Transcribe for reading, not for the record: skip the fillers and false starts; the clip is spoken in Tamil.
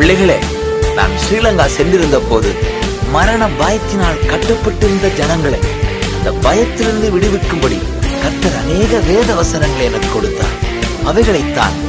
பிள்ளைகளே, நான் ஸ்ரீலங்கா சென்றிருந்த போது மரண பயத்தினால் கட்டப்பட்டிருந்த ஜனங்களை அந்த பயத்திலிருந்து விடுவிக்கும்படி கர்த்தர் அநேக வேத வசனங்களை எனக்கு கொடுத்தார். அவைகளைத்தான்